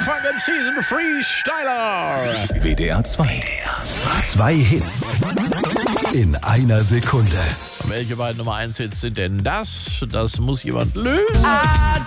Funk and Season Freestyler. WDR 2. Zwei Hits in einer Sekunde. Welche beiden Nummer 1 Hits sind denn das? Das muss jemand lösen.